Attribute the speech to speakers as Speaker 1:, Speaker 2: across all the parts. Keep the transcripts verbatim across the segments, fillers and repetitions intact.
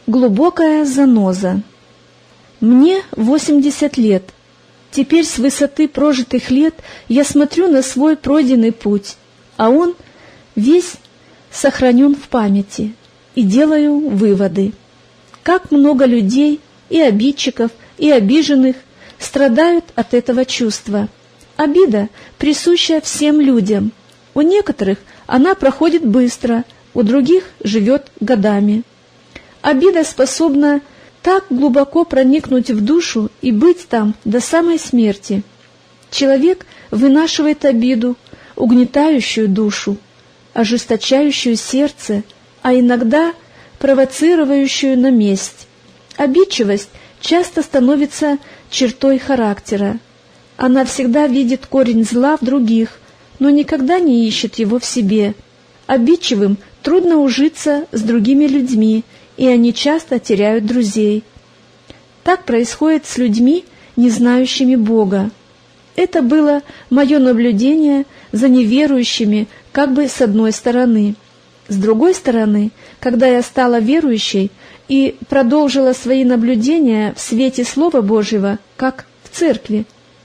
Speaker 1: Глубокая заноза. Мне восемьдесят лет. Теперь с высоты прожитых лет я смотрю на свой пройденный путь, а он весь сохранен в памяти, и делаю выводы. Как много людей, и обидчиков, и обиженных, страдают от этого чувства. Обида присуща всем людям. У некоторых она проходит быстро, у других живет годами. Обида способна так глубоко проникнуть в душу и быть там до самой смерти. Человек вынашивает обиду, угнетающую душу, ожесточающую сердце, а иногда провоцирующую на месть. Обидчивость часто становится чертой характера. Она всегда видит корень зла в других, но никогда не ищет его в себе. Обидчивым трудно ужиться с другими людьми, и они часто теряют друзей. Так происходит с людьми, не знающими Бога. Это было мое наблюдение за неверующими как бы с одной стороны. С другой стороны, когда я стала верующей и продолжила свои наблюдения в свете Слова Божьего, как в церкви,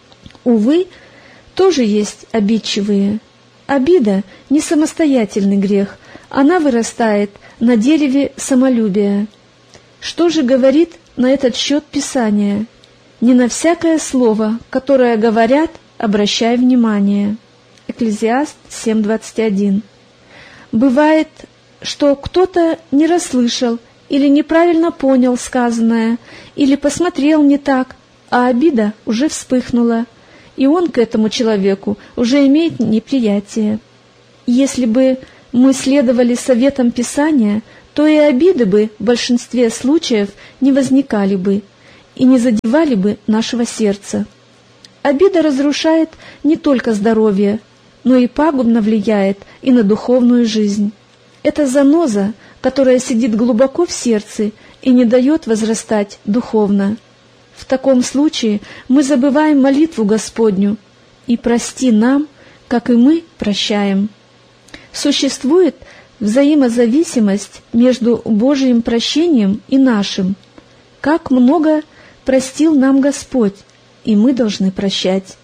Speaker 1: увы, тоже есть обидчивые. Обида — не самостоятельный грех, она вырастает на дереве самолюбия. Что же говорит на этот счет Писание? Не на всякое слово, которое говорят, обращай внимание. Экклезиаст семь двадцать один. Бывает, что кто-то не расслышал или неправильно понял сказанное, или посмотрел не так, а обида уже вспыхнула, и он к этому человеку уже имеет неприятие. Если бы мы следовали советам Писания, то и обиды бы в большинстве случаев не возникали бы и не задевали бы нашего сердца. Обида разрушает не только здоровье, но и пагубно влияет и на духовную жизнь. Это заноза, которая сидит глубоко в сердце и не дает возрастать духовно. В таком случае мы забываем молитву Господню «И прости нам, как и мы прощаем». Существует взаимозависимость между Божьим прощением и нашим. Как много простил нам Господь, и мы должны прощать.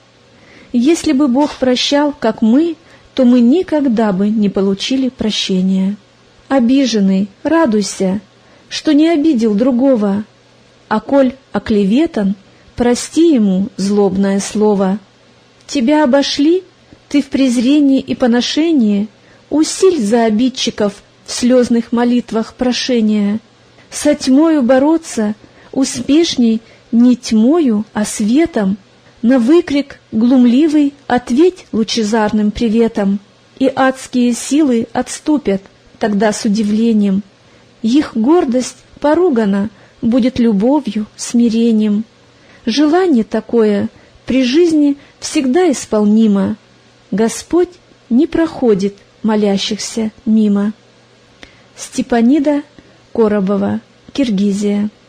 Speaker 1: Если бы Бог прощал, как мы, то мы никогда бы не получили прощения. Обиженный, радуйся, что не обидел другого, а коль оклеветан, прости ему злобное слово. Тебя обошли, ты в презрении и поношении, усиль за обидчиков в слезных молитвах прошения. Со тьмою бороться успешней не тьмою, а светом. На выкрик глумливый ответь лучезарным приветом, и адские силы отступят тогда с удивлением. Их гордость поругана будет любовью, смирением. Желание такое при жизни всегда исполнимо. Господь не проходит молящихся мимо. Степанида Коробова, Киргизия.